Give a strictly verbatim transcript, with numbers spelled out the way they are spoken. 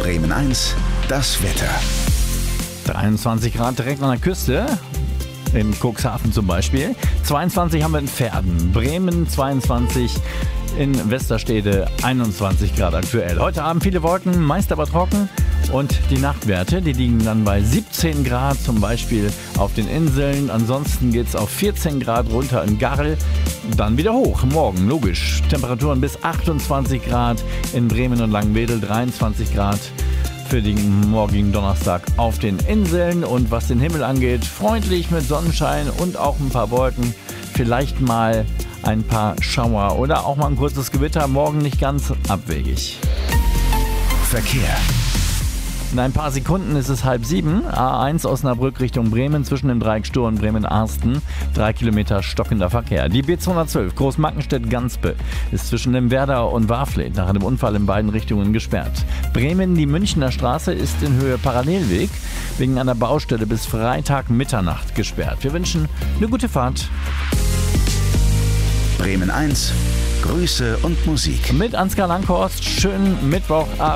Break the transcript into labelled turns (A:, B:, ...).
A: Bremen eins, das Wetter.
B: dreiundzwanzig Grad direkt an der Küste, in Cuxhaven zum Beispiel. zweiundzwanzig haben wir in Verden, Bremen zweiundzwanzig, in Westerstede einundzwanzig Grad aktuell. Heute Abend viele Wolken, meist aber trocken. Und die Nachtwerte, die liegen dann bei siebzehn Grad, zum Beispiel auf den Inseln. Ansonsten geht es auf vierzehn Grad runter in Garrel. Dann wieder hoch, morgen, logisch. Temperaturen bis achtundzwanzig Grad in Bremen und Langenwedel, dreiundzwanzig Grad für den morgigen Donnerstag auf den Inseln. Und was den Himmel angeht, freundlich mit Sonnenschein und auch ein paar Wolken. Vielleicht mal ein paar Schauer oder auch mal ein kurzes Gewitter. Morgen nicht ganz abwegig.
A: Verkehr.
B: In ein paar Sekunden ist es halb sieben. A eins Osnabrück Richtung Bremen zwischen dem Dreieck Stur und Bremen-Arsten. Drei Kilometer stockender Verkehr. Die B zweihundertzwölf Großmackenstedt-Ganspe ist zwischen dem Werder und Warfleet nach einem Unfall in beiden Richtungen gesperrt. Bremen, die Münchner Straße ist in Höhe Parallelweg wegen einer Baustelle bis Freitag Mitternacht gesperrt. Wir wünschen eine gute Fahrt.
A: Bremen eins, Grüße und Musik.
B: Mit Ansgar Langhorst. Schönen Mittwochabend.